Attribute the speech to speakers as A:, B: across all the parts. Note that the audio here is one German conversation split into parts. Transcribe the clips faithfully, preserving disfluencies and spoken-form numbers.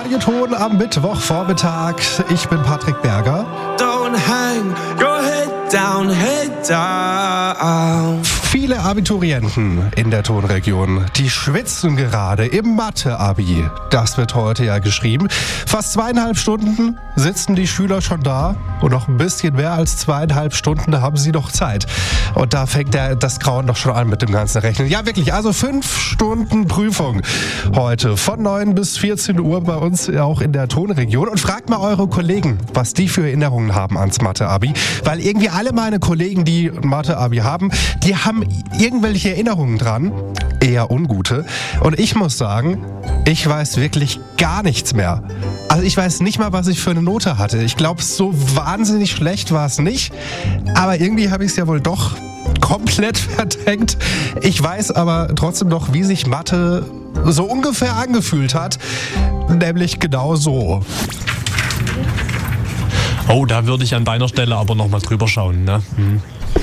A: Radioton am Mittwochvormittag. Ich bin Patrick Berger.
B: Don't hang your head down, head down.
A: Viele Abiturienten in der Tonregion, die schwitzen gerade im Mathe-Abi. Das wird heute ja geschrieben. Fast zweieinhalb Stunden sitzen die Schüler schon da und noch ein bisschen mehr als zweieinhalb Stunden haben sie noch Zeit. Und da fängt der, das Grauen doch schon an mit dem ganzen Rechnen. Ja, wirklich, also fünf Stunden Prüfung heute von neun bis vierzehn Uhr bei uns auch in der Tonregion. Und fragt mal eure Kollegen, was die für Erinnerungen haben ans Mathe-Abi. Weil irgendwie alle meine Kollegen, die ein Mathe-Abi haben, die haben irgendwelche Erinnerungen dran, eher ungute. Und ich muss sagen, ich weiß wirklich gar nichts mehr. Also ich weiß nicht mal, was ich für eine Note hatte. Ich glaube, so wahnsinnig schlecht war es nicht. Aber irgendwie habe ich es ja wohl doch komplett verdrängt. Ich weiß aber trotzdem noch, wie sich Mathe so ungefähr angefühlt hat. Nämlich genau so.
C: Oh, da würde ich an deiner Stelle aber nochmal drüber schauen, ne? Hm.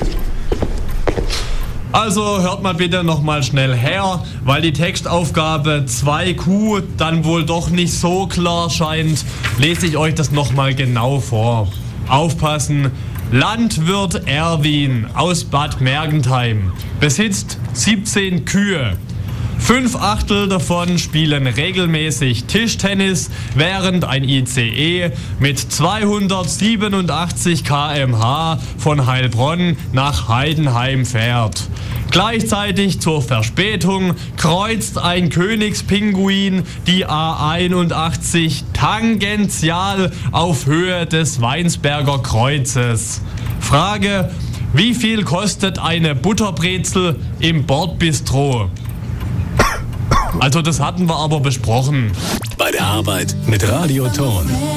C: Also hört mal bitte nochmal schnell her, weil die Textaufgabe zwei Q dann wohl doch nicht so klar scheint, lese ich euch das nochmal genau vor. Aufpassen! Landwirt Erwin aus Bad Mergentheim besitzt siebzehn Kühe. Fünf Achtel davon spielen regelmäßig Tischtennis, während ein I C E mit zweihundertsiebenundachtzig Kilometer pro Stunde von Heilbronn nach Heidenheim fährt. Gleichzeitig zur Verspätung kreuzt ein Königspinguin die A einundachtzig tangential auf Höhe des Weinsberger Kreuzes. Frage: Wie viel kostet eine Butterbrezel im Bordbistro? Also das hatten wir aber besprochen.
D: Bei der Arbeit mit Radioton.